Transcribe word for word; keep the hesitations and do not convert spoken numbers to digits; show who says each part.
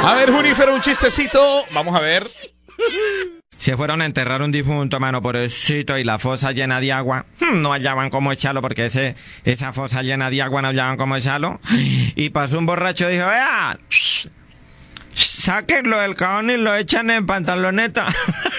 Speaker 1: A ver, Junifer, un chistecito. Vamos a ver.
Speaker 2: Se fueron a enterrar un difunto, mano, pobrecito, y la fosa llena de agua. Hmm, No hallaban cómo echarlo, porque ese, esa fosa llena de agua no hallaban cómo echarlo. Y pasó un borracho y dijo, vea, sáquenlo del cajón y lo echan en pantaloneta.